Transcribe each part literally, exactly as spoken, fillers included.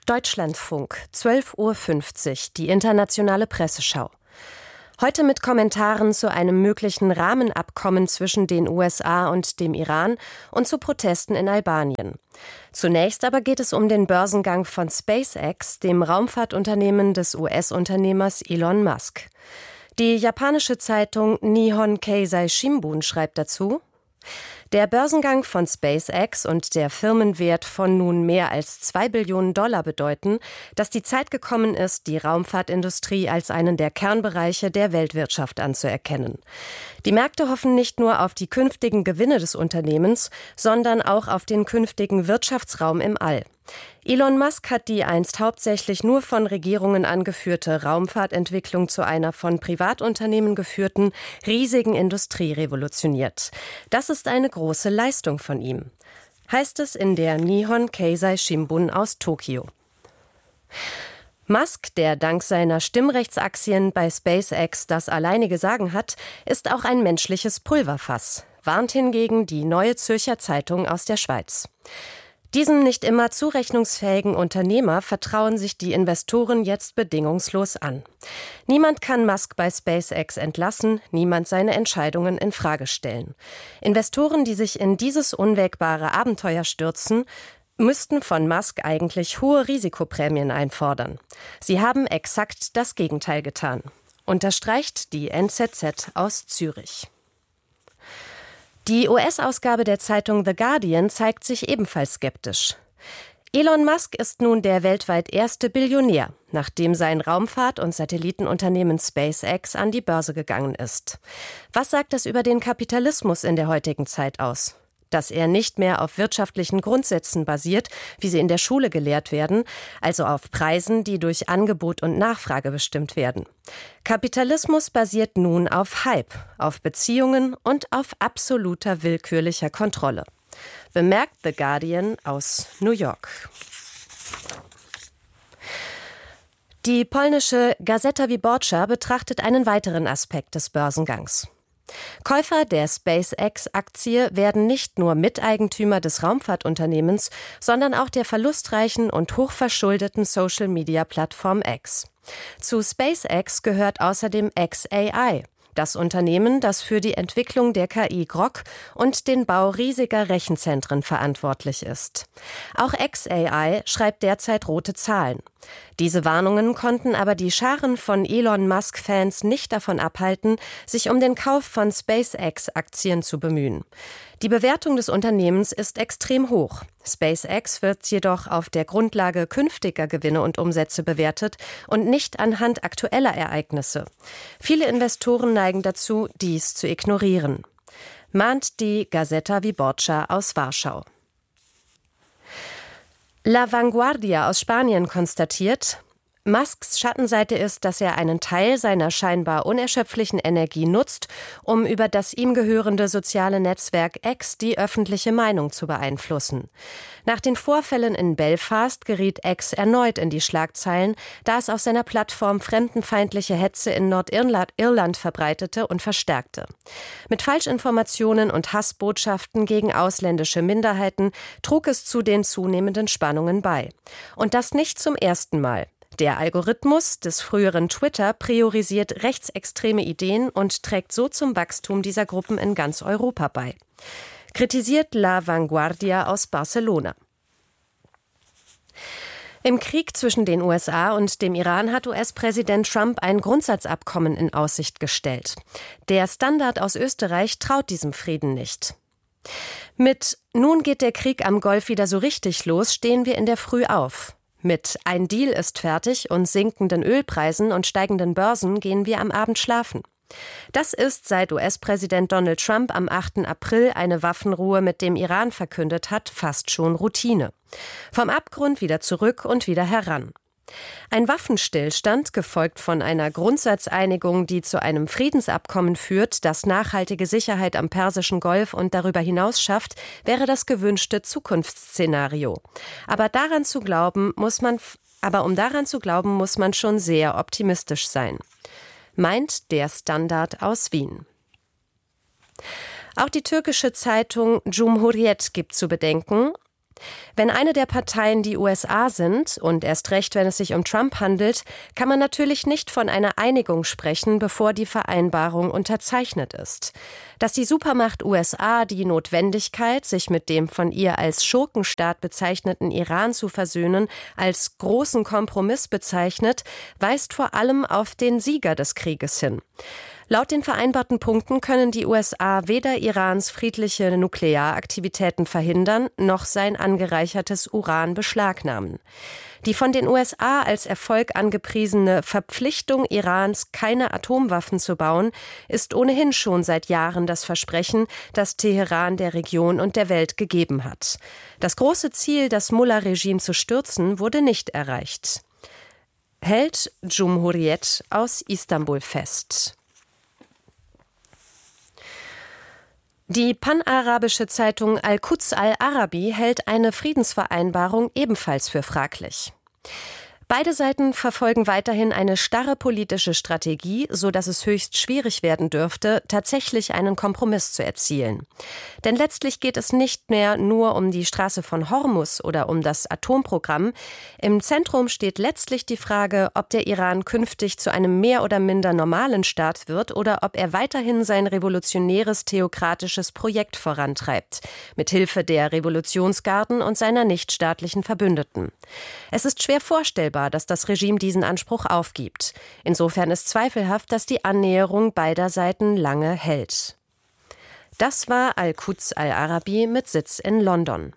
Deutschlandfunk, zwölf Uhr fünfzig, die internationale Presseschau. Heute mit Kommentaren zu einem möglichen Rahmenabkommen zwischen den U S A und dem Iran und zu Protesten in Albanien. Zunächst aber geht es um den Börsengang von SpaceX, dem Raumfahrtunternehmen des U S-Unternehmers Elon Musk. Die japanische Zeitung Nihon Keizai Shimbun schreibt dazu: Der Börsengang von SpaceX und der Firmenwert von nun mehr als zwei Billionen Dollar bedeuten, dass die Zeit gekommen ist, die Raumfahrtindustrie als einen der Kernbereiche der Weltwirtschaft anzuerkennen. Die Märkte hoffen nicht nur auf die künftigen Gewinne des Unternehmens, sondern auch auf den künftigen Wirtschaftsraum im All. Elon Musk hat die einst hauptsächlich nur von Regierungen angeführte Raumfahrtentwicklung zu einer von Privatunternehmen geführten, riesigen Industrie revolutioniert. Das ist eine große Leistung von ihm, heißt es in der Nihon Keizai Shimbun aus Tokio. Musk, der dank seiner Stimmrechtsaktien bei SpaceX das alleinige Sagen hat, ist auch ein menschliches Pulverfass, warnt hingegen die Neue Zürcher Zeitung aus der Schweiz. Diesem nicht immer zurechnungsfähigen Unternehmer vertrauen sich die Investoren jetzt bedingungslos an. Niemand kann Musk bei SpaceX entlassen, niemand seine Entscheidungen in Frage stellen. Investoren, die sich in dieses unwägbare Abenteuer stürzen, müssten von Musk eigentlich hohe Risikoprämien einfordern. Sie haben exakt das Gegenteil getan, unterstreicht die N Z Z aus Zürich. Die U S-Ausgabe der Zeitung The Guardian zeigt sich ebenfalls skeptisch. Elon Musk ist nun der weltweit erste Billionär, nachdem sein Raumfahrt- und Satellitenunternehmen SpaceX an die Börse gegangen ist. Was sagt das über den Kapitalismus in der heutigen Zeit aus? Dass er nicht mehr auf wirtschaftlichen Grundsätzen basiert, wie sie in der Schule gelehrt werden, also auf Preisen, die durch Angebot und Nachfrage bestimmt werden. Kapitalismus basiert nun auf Hype, auf Beziehungen und auf absoluter willkürlicher Kontrolle. Bemerkt The Guardian aus New York. Die polnische Gazeta Wyborcza betrachtet einen weiteren Aspekt des Börsengangs. Käufer der SpaceX-Aktie werden nicht nur Miteigentümer des Raumfahrtunternehmens, sondern auch der verlustreichen und hochverschuldeten Social-Media-Plattform X. Zu SpaceX gehört außerdem X A I, das Unternehmen, das für die Entwicklung der K I Grok und den Bau riesiger Rechenzentren verantwortlich ist. Auch X A I schreibt derzeit rote Zahlen. Diese Warnungen konnten aber die Scharen von Elon Musk-Fans nicht davon abhalten, sich um den Kauf von SpaceX-Aktien zu bemühen. Die Bewertung des Unternehmens ist extrem hoch. SpaceX wird jedoch auf der Grundlage künftiger Gewinne und Umsätze bewertet und nicht anhand aktueller Ereignisse. Viele Investoren neigen dazu, dies zu ignorieren, mahnt die Gazeta Wyborcza aus Warschau. La Vanguardia aus Spanien konstatiert: Musks Schattenseite ist, dass er einen Teil seiner scheinbar unerschöpflichen Energie nutzt, um über das ihm gehörende soziale Netzwerk X die öffentliche Meinung zu beeinflussen. Nach den Vorfällen in Belfast geriet X erneut in die Schlagzeilen, da es auf seiner Plattform fremdenfeindliche Hetze in Nordirland Irland verbreitete und verstärkte. Mit Falschinformationen und Hassbotschaften gegen ausländische Minderheiten trug es zu den zunehmenden Spannungen bei. Und das nicht zum ersten Mal. Der Algorithmus des früheren Twitter priorisiert rechtsextreme Ideen und trägt so zum Wachstum dieser Gruppen in ganz Europa bei. Kritisiert La Vanguardia aus Barcelona. Im Krieg zwischen den U S A und dem Iran hat U S-Präsident Trump ein Grundsatzabkommen in Aussicht gestellt. Der Standard aus Österreich traut diesem Frieden nicht. Mit "Nun geht der Krieg am Golf wieder so richtig los" stehen wir in der Früh auf. Mit "Ein Deal ist fertig" und sinkenden Ölpreisen und steigenden Börsen gehen wir am Abend schlafen. Das ist, seit U S-Präsident Donald Trump am achten April eine Waffenruhe mit dem Iran verkündet hat, fast schon Routine. Vom Abgrund wieder zurück und wieder heran. Ein Waffenstillstand, gefolgt von einer Grundsatzeinigung, die zu einem Friedensabkommen führt, das nachhaltige Sicherheit am Persischen Golf und darüber hinaus schafft, wäre das gewünschte Zukunftsszenario. Aber daran zu glauben, muss man, aber um daran zu glauben, muss man schon sehr optimistisch sein, meint der Standard aus Wien. Auch die türkische Zeitung Cumhuriyet gibt zu bedenken: Wenn eine der Parteien die U S A sind, und erst recht, wenn es sich um Trump handelt, kann man natürlich nicht von einer Einigung sprechen, bevor die Vereinbarung unterzeichnet ist. Dass die Supermacht U S A die Notwendigkeit, sich mit dem von ihr als Schurkenstaat bezeichneten Iran zu versöhnen, als großen Kompromiss bezeichnet, weist vor allem auf den Sieger des Krieges hin. Laut den vereinbarten Punkten können die U S A weder Irans friedliche Nuklearaktivitäten verhindern, noch sein angereichertes Uran beschlagnahmen. Die von den U S A als Erfolg angepriesene Verpflichtung Irans, keine Atomwaffen zu bauen, ist ohnehin schon seit Jahren das Versprechen, das Teheran der Region und der Welt gegeben hat. Das große Ziel, das Mullah-Regime zu stürzen, wurde nicht erreicht. Hält Cumhuriyet aus Istanbul fest. Die panarabische Zeitung Al-Quds Al-Arabi hält eine Friedensvereinbarung ebenfalls für fraglich. Beide Seiten verfolgen weiterhin eine starre politische Strategie, so dass es höchst schwierig werden dürfte, tatsächlich einen Kompromiss zu erzielen. Denn letztlich geht es nicht mehr nur um die Straße von Hormuz oder um das Atomprogramm. Im Zentrum steht letztlich die Frage, ob der Iran künftig zu einem mehr oder minder normalen Staat wird oder ob er weiterhin sein revolutionäres theokratisches Projekt vorantreibt, mithilfe der Revolutionsgarden und seiner nichtstaatlichen Verbündeten. Es ist schwer vorstellbar, dass das Regime diesen Anspruch aufgibt. Insofern ist zweifelhaft, dass die Annäherung beider Seiten lange hält. Das war Al-Quds Al-Arabi mit Sitz in London.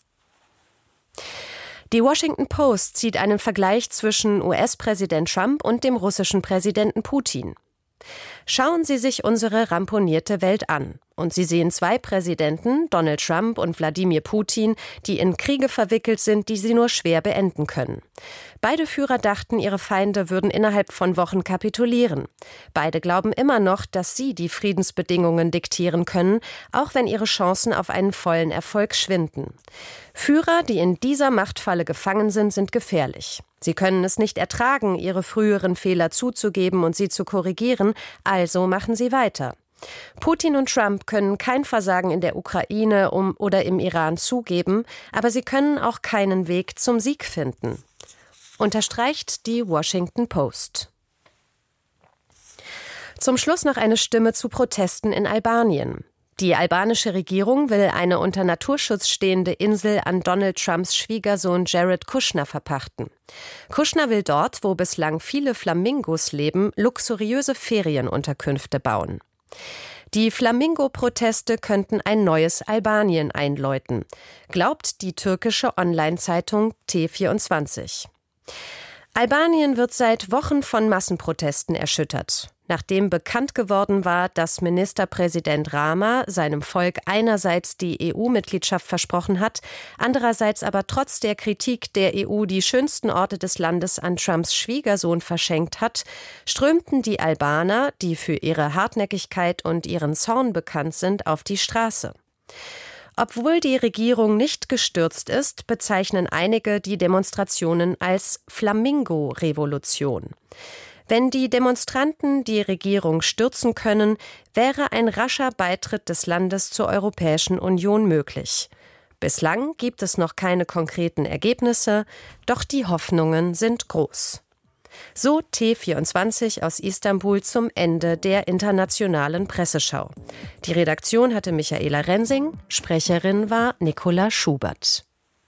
Die Washington Post zieht einen Vergleich zwischen U S-Präsident Trump und dem russischen Präsidenten Putin. Schauen Sie sich unsere ramponierte Welt an. Und Sie sehen zwei Präsidenten, Donald Trump und Wladimir Putin, die in Kriege verwickelt sind, die sie nur schwer beenden können. Beide Führer dachten, ihre Feinde würden innerhalb von Wochen kapitulieren. Beide glauben immer noch, dass sie die Friedensbedingungen diktieren können, auch wenn ihre Chancen auf einen vollen Erfolg schwinden. Führer, die in dieser Machtfalle gefangen sind, sind gefährlich. Sie können es nicht ertragen, ihre früheren Fehler zuzugeben und sie zu korrigieren, also machen sie weiter. Putin und Trump können kein Versagen in der Ukraine um oder im Iran zugeben, aber sie können auch keinen Weg zum Sieg finden. Unterstreicht die Washington Post. Zum Schluss noch eine Stimme zu Protesten in Albanien. Die albanische Regierung will eine unter Naturschutz stehende Insel an Donald Trumps Schwiegersohn Jared Kushner verpachten. Kushner will dort, wo bislang viele Flamingos leben, luxuriöse Ferienunterkünfte bauen. Die Flamingo-Proteste könnten ein neues Albanien einläuten, glaubt die türkische Online-Zeitung T vierundzwanzig. Albanien wird seit Wochen von Massenprotesten erschüttert. Nachdem bekannt geworden war, dass Ministerpräsident Rama seinem Volk einerseits die E U-Mitgliedschaft versprochen hat, andererseits aber trotz der Kritik der E U die schönsten Orte des Landes an Trumps Schwiegersohn verschenkt hat, strömten die Albaner, die für ihre Hartnäckigkeit und ihren Zorn bekannt sind, auf die Straße. Obwohl die Regierung nicht gestürzt ist, bezeichnen einige die Demonstrationen als Flamingo-Revolution. Wenn die Demonstranten die Regierung stürzen können, wäre ein rascher Beitritt des Landes zur Europäischen Union möglich. Bislang gibt es noch keine konkreten Ergebnisse, doch die Hoffnungen sind groß. So T vierundzwanzig aus Istanbul zum Ende der internationalen Presseschau. Die Redaktion hatte Michaela Rensing, Sprecherin war Nicola Schubert.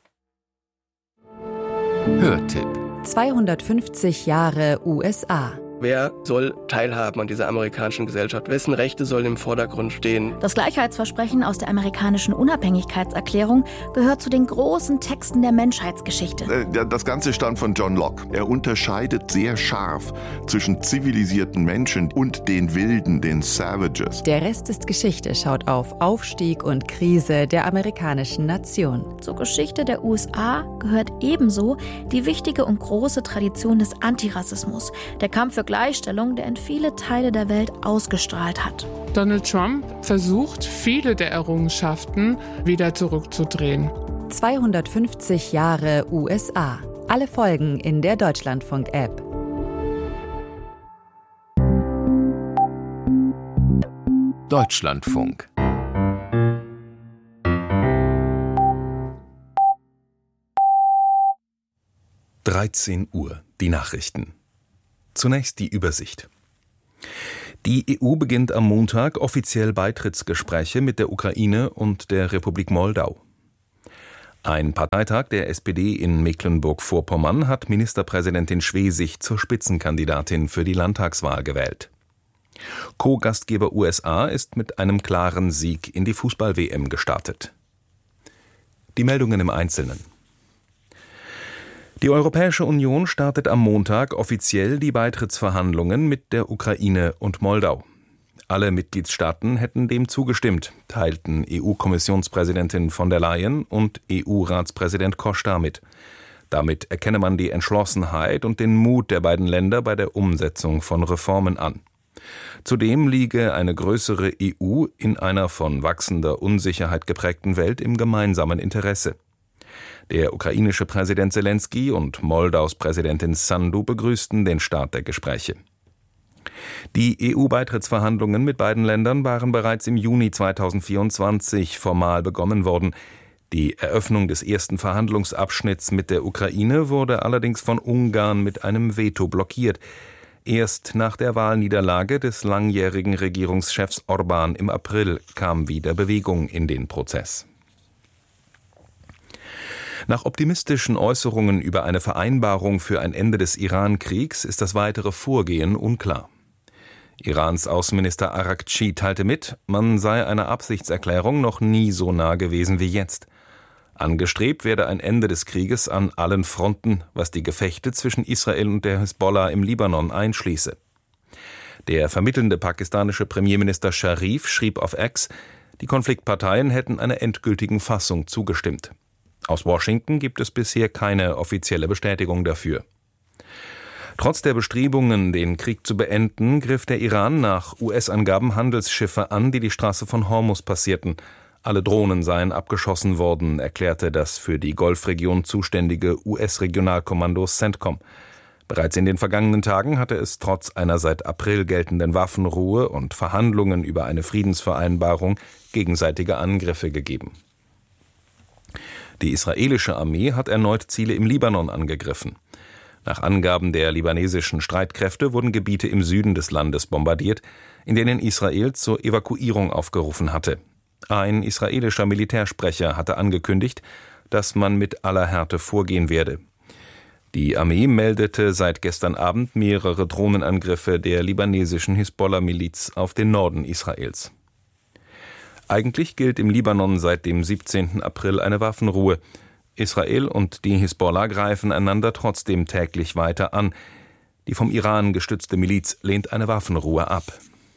Hörtipp: zweihundertfünfzig Jahre U S A. Wer soll teilhaben an dieser amerikanischen Gesellschaft? Wessen Rechte sollen im Vordergrund stehen? Das Gleichheitsversprechen aus der amerikanischen Unabhängigkeitserklärung gehört zu den großen Texten der Menschheitsgeschichte. Das Ganze stammt von John Locke. Er unterscheidet sehr scharf zwischen zivilisierten Menschen und den Wilden, den Savages. Der Rest ist Geschichte schaut auf Aufstieg und Krise der amerikanischen Nation. Zur Geschichte der U S A gehört ebenso die wichtige und große Tradition des Antirassismus, der Kampf für Gleichstellung, der in viele Teile der Welt ausgestrahlt hat. Donald Trump versucht, viele der Errungenschaften wieder zurückzudrehen. zweihundertfünfzig Jahre U S A. Alle Folgen in der Deutschlandfunk-App. Deutschlandfunk. dreizehn Uhr, die Nachrichten. Zunächst die Übersicht. Die E U beginnt am Montag offiziell Beitrittsgespräche mit der Ukraine und der Republik Moldau. Ein Parteitag der S P D in Mecklenburg-Vorpommern hat Ministerpräsidentin Schwesig zur Spitzenkandidatin für die Landtagswahl gewählt. Co-Gastgeber U S A ist mit einem klaren Sieg in die Fußball-W M gestartet. Die Meldungen im Einzelnen. Die Europäische Union startet am Montag offiziell die Beitrittsverhandlungen mit der Ukraine und Moldau. Alle Mitgliedstaaten hätten dem zugestimmt, teilten E U-Kommissionspräsidentin von der Leyen und E U-Ratspräsident Costa mit. Damit erkenne man die Entschlossenheit und den Mut der beiden Länder bei der Umsetzung von Reformen an. Zudem liege eine größere E U in einer von wachsender Unsicherheit geprägten Welt im gemeinsamen Interesse. Der ukrainische Präsident Selenskyj und Moldaus Präsidentin Sandu begrüßten den Start der Gespräche. Die E U-Beitrittsverhandlungen mit beiden Ländern waren bereits im Juni zweitausendvierundzwanzig formal begonnen worden. Die Eröffnung des ersten Verhandlungsabschnitts mit der Ukraine wurde allerdings von Ungarn mit einem Veto blockiert. Erst nach der Wahlniederlage des langjährigen Regierungschefs Orbán im April kam wieder Bewegung in den Prozess. Nach optimistischen Äußerungen über eine Vereinbarung für ein Ende des Iran-Kriegs ist das weitere Vorgehen unklar. Irans Außenminister Araghchi teilte mit, man sei einer Absichtserklärung noch nie so nah gewesen wie jetzt. Angestrebt werde ein Ende des Krieges an allen Fronten, was die Gefechte zwischen Israel und der Hisbollah im Libanon einschließe. Der vermittelnde pakistanische Premierminister Sharif schrieb auf X, die Konfliktparteien hätten einer endgültigen Fassung zugestimmt. Aus Washington gibt es bisher keine offizielle Bestätigung dafür. Trotz der Bestrebungen, den Krieg zu beenden, griff der Iran nach U S-Angaben Handelsschiffe an, die die Straße von Hormuz passierten. Alle Drohnen seien abgeschossen worden, erklärte das für die Golfregion zuständige U S-Regionalkommando CENTCOM. Bereits in den vergangenen Tagen hatte es trotz einer seit April geltenden Waffenruhe und Verhandlungen über eine Friedensvereinbarung gegenseitige Angriffe gegeben. Die israelische Armee hat erneut Ziele im Libanon angegriffen. Nach Angaben der libanesischen Streitkräfte wurden Gebiete im Süden des Landes bombardiert, in denen Israel zur Evakuierung aufgerufen hatte. Ein israelischer Militärsprecher hatte angekündigt, dass man mit aller Härte vorgehen werde. Die Armee meldete seit gestern Abend mehrere Drohnenangriffe der libanesischen Hisbollah-Miliz auf den Norden Israels. Eigentlich gilt im Libanon seit dem siebzehnten April eine Waffenruhe. Israel und die Hisbollah greifen einander trotzdem täglich weiter an. Die vom Iran gestützte Miliz lehnt eine Waffenruhe ab.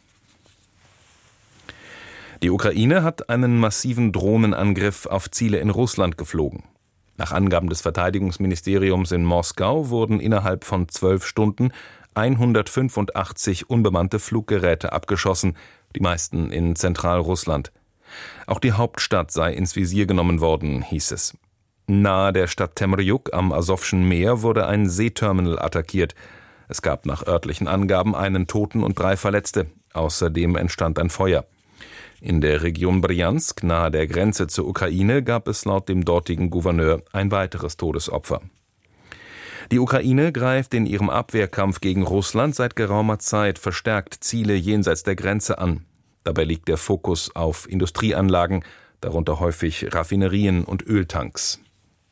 Die Ukraine hat einen massiven Drohnenangriff auf Ziele in Russland geflogen. Nach Angaben des Verteidigungsministeriums in Moskau wurden innerhalb von zwölf Stunden hundertfünfundachtzig unbemannte Fluggeräte abgeschossen, die meisten in Zentralrussland. Auch die Hauptstadt sei ins Visier genommen worden, hieß es. Nahe der Stadt Temrjuk am Asowschen Meer wurde ein Seeterminal attackiert. Es gab nach örtlichen Angaben einen Toten und drei Verletzte. Außerdem entstand ein Feuer. In der Region Brjansk, nahe der Grenze zur Ukraine, gab es laut dem dortigen Gouverneur ein weiteres Todesopfer. Die Ukraine greift in ihrem Abwehrkampf gegen Russland seit geraumer Zeit verstärkt Ziele jenseits der Grenze an. Dabei liegt der Fokus auf Industrieanlagen, darunter häufig Raffinerien und Öltanks.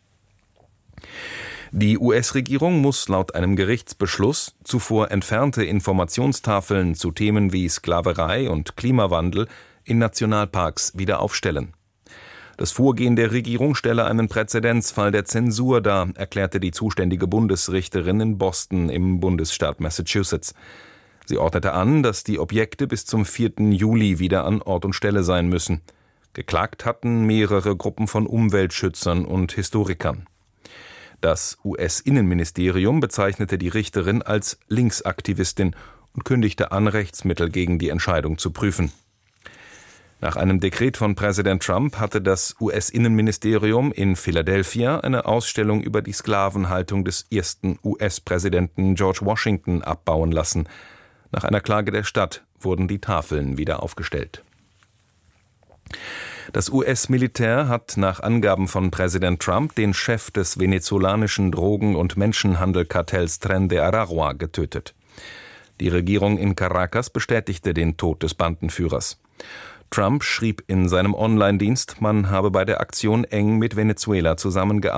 Die U S-Regierung muss laut einem Gerichtsbeschluss zuvor entfernte Informationstafeln zu Themen wie Sklaverei und Klimawandel in Nationalparks wieder aufstellen. Das Vorgehen der Regierung stelle einen Präzedenzfall der Zensur dar, erklärte die zuständige Bundesrichterin in Boston im Bundesstaat Massachusetts. Sie ordnete an, dass die Objekte bis zum vierten Juli wieder an Ort und Stelle sein müssen. Geklagt hatten mehrere Gruppen von Umweltschützern und Historikern. Das U S-Innenministerium bezeichnete die Richterin als Linksaktivistin und kündigte an, Rechtsmittel gegen die Entscheidung zu prüfen. Nach einem Dekret von Präsident Trump hatte das U S-Innenministerium in Philadelphia eine Ausstellung über die Sklavenhaltung des ersten U S-Präsidenten George Washington abbauen lassen. Nach einer Klage der Stadt wurden die Tafeln wieder aufgestellt. Das U S-Militär hat nach Angaben von Präsident Trump den Chef des venezolanischen Drogen- und Menschenhandelkartells Tren de Aragua getötet. Die Regierung in Caracas bestätigte den Tod des Bandenführers. Trump schrieb in seinem Online-Dienst, man habe bei der Aktion eng mit Venezuela zusammengearbeitet.